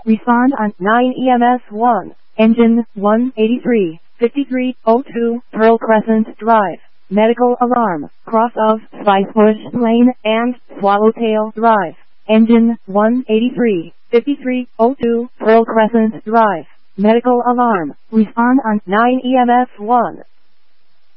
Respond on 9 EMS 1. Engine 183, 5302, Pearl Crescent Drive. Medical alarm. Cross of Spicebush Lane and Swallowtail Drive. Engine 183, 5302, Pearl Crescent Drive. Medical alarm. Respond on 9 EMS 1.